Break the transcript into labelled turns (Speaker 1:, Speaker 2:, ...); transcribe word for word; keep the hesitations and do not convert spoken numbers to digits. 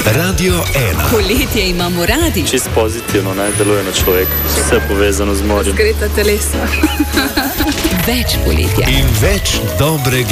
Speaker 1: Radio ena.
Speaker 2: Poletje imamo radi.
Speaker 3: Čist pozitivno, ne, deluje na človek. Vse povezano z morjem.
Speaker 2: Zgreta telesa. Več poletja.
Speaker 1: In več dobre